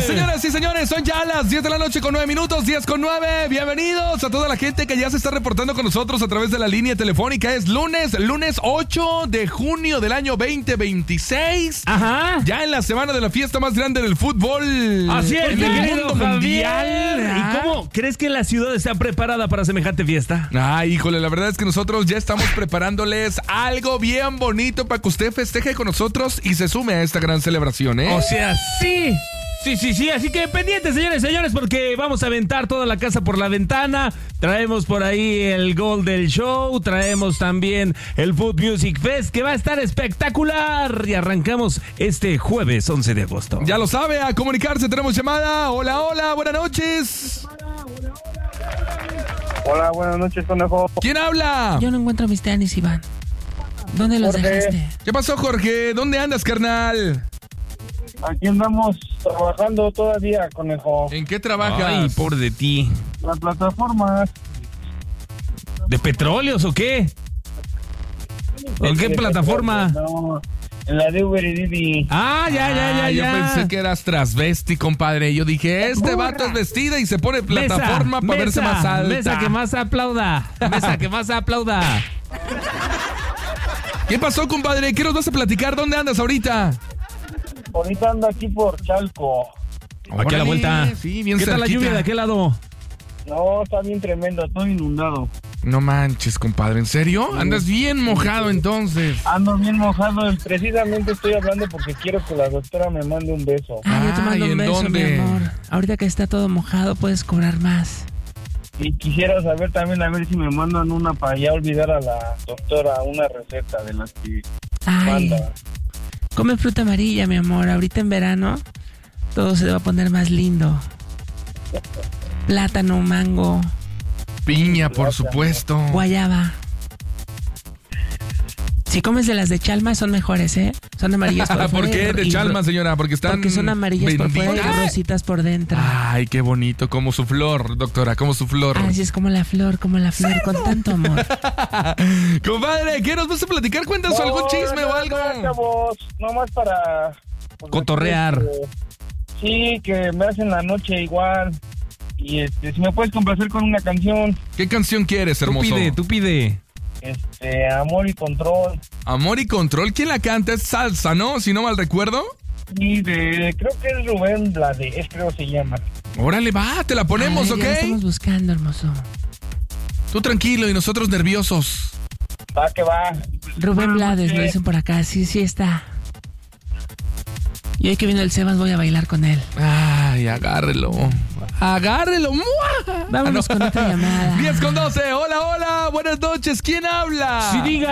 Señoras y señores, son ya las 10 de la noche con 9 minutos, 10 con 9. Bienvenidos a toda la gente que ya se está reportando con nosotros a través de la línea telefónica. Es lunes 8 de junio del año 2026. Ajá. Ya en la semana de la fiesta más grande del fútbol. Así es, en mi el querido mundo mundial. Javier. ¿Y cómo crees que la ciudad está preparada para semejante fiesta? Ay, híjole, la verdad es que nosotros ya estamos preparándoles algo bien bonito para que usted festeje con nosotros y se sume a esta gran celebración, ¿eh? O sea, sí. Sí, así que pendientes, señores, porque vamos a aventar toda la casa por la ventana. Traemos por ahí el gol del show, traemos también el Food Music Fest, que va a estar espectacular. Y arrancamos este jueves 11 de agosto. Ya lo sabe, a comunicarse, tenemos llamada. Hola, buenas noches. Hola, buenas noches, conejo. ¿Quién habla? Yo no encuentro mis tenis, Iván. ¿Dónde los Jorge. dejaste? ¿Qué pasó, Jorge? ¿Dónde andas, carnal? Aquí andamos trabajando todavía, conejo. ¿En qué trabajas? Ay, por de ti. Las plataformas. ¿De petróleos o qué? ¿En qué plataforma? No, en la de Uber y Didi. Ah, ya. Yo pensé que eras transvesti, compadre. Yo dije, este vato es vestida y se pone plataforma para verse más alta. Mesa que más aplauda. Mesa que más aplauda. ¿Qué pasó, compadre? ¿Qué nos vas a platicar? ¿Dónde andas ahorita? Ahorita ando aquí por Chalco. Aquí a la vuelta. Sí, bien ¿Qué tal la cerquita. lluvia de aquel lado? No, está bien tremendo, estoy inundado. No manches, compadre. ¿En serio? Andas bien mojado entonces. Ando bien mojado, precisamente estoy hablando porque quiero que la doctora me mande un beso. Ah, yo te mando Ay, un ¿en beso, dónde? mi amor. Ahorita que está todo mojado, puedes cobrar más. Y quisiera saber también a ver si me mandan una para ya olvidar a la doctora, una receta de las que Ay, manda. come fruta amarilla, mi amor. Ahorita en verano, todo se va a poner más lindo. Plátano, mango, Piña, por supuesto. guayaba. Si comes de las de Chalma, son mejores, ¿eh? Son amarillas por fuera. ¿Por qué de y- Chalma, señora? Porque están Porque son amarillas por fuera y benditas. rositas por dentro. Ay, qué bonito, como su flor, doctora, como su flor. Así es como la flor, con tanto amor. Compadre, ¿qué nos vas a platicar? Cuéntanos algún chisme o algo. Chavos, nomás para... pues, Cotorrear. Sí, que me hacen la noche igual. Y si me puedes complacer con una canción. ¿Qué canción quieres, hermoso? Tú pide. Amor y Control. Amor y Control, ¿quién la canta? Es salsa, ¿no? Si no mal recuerdo. Y creo que es Rubén Blades, creo se llama. Órale, va, te la ponemos, Ay, ya la ¿ok? estamos buscando, hermoso. Tú tranquilo y nosotros nerviosos. Va que va. Rubén Blades, Sí. lo dicen por acá. Sí está. Y hoy que vino el Sebas voy a bailar con él. Ay, agárrelo. Agárrelo. ¡Mua! Vámonos con otra llamada. 10 con 12. Hola, buenas noches. ¿Quién habla? Sí, diga.